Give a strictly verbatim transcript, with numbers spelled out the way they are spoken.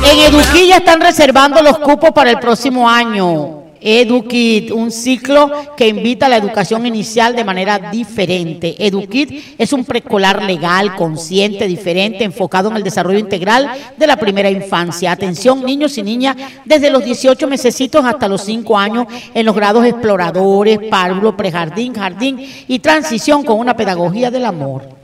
En Eduquid ya están reservando los cupos para el próximo año. Eduquid, un ciclo que invita a la educación inicial de manera diferente. Eduquid es un preescolar legal, consciente, diferente, enfocado en el desarrollo integral de la primera infancia. Atención, niños y niñas, desde los dieciocho mesecitos hasta los cinco años, en los grados exploradores, párvulo, prejardín, jardín y transición con una pedagogía del amor.